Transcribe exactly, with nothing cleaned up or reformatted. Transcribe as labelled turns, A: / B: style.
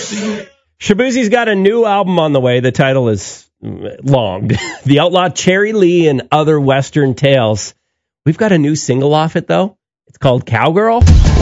A: Shaboozie's got a new album on the way. The title is long. The Outlaw Cherry Lee and Other Western Tales. We've got a new single off it, though. It's called Cowgirl.